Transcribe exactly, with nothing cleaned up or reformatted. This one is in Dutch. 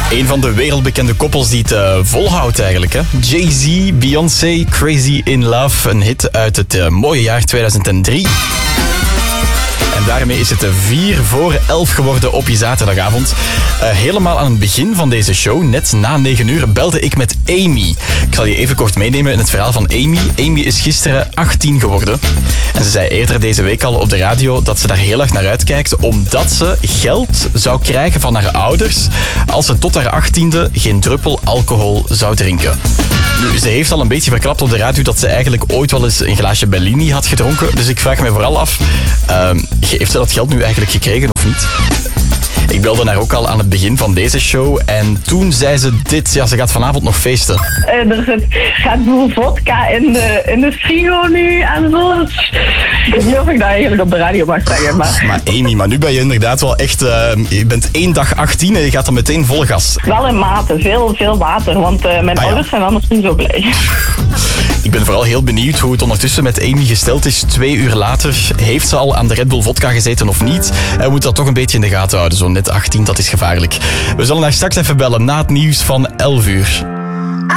Een van de wereldbekende koppels die het uh, volhoudt eigenlijk. Hè? Jay-Z, Beyoncé, Crazy in Love. Een hit uit het uh, mooie jaar tweeduizend drie. En daarmee is het vier voor elf geworden op je zaterdagavond. Uh, helemaal aan het begin van deze show, net na negen uur, belde ik met Amy. Ik zal je even kort meenemen in het verhaal van Amy. Amy is gisteren achttien geworden. En ze zei eerder deze week al op de radio dat ze daar heel erg naar uitkijkt, omdat ze geld zou krijgen van haar ouders als ze tot haar achttiende geen druppel alcohol zou drinken. Nu, ze heeft al een beetje verklapt op de radio dat ze eigenlijk ooit wel eens een glaasje Bellini had gedronken. Dus ik vraag me vooral af, uh, heeft ze dat geld nu eigenlijk gekregen of niet? Ik belde haar ook al aan het begin van deze show en toen zei ze dit. Ja, ze gaat vanavond nog feesten. Uh, er zit, gaat boel vodka in de, in de frigo nu en zo. Ik weet niet of ik dat eigenlijk op de radio mag zeggen. Maar, maar Amy, maar nu ben je inderdaad wel echt... Uh, je bent één dag achttien en je gaat dan meteen vol gas. Wel in mate, veel, veel water, want uh, mijn ah, ouders ja. zijn anders niet zo blij. Ik ben vooral heel benieuwd hoe het ondertussen met Amy gesteld is. Twee uur later, heeft ze al aan de Red Bull vodka gezeten of niet? En we moeten dat toch een beetje in de gaten houden. Zo net achttien, dat is gevaarlijk. We zullen haar straks even bellen na het nieuws van elf uur.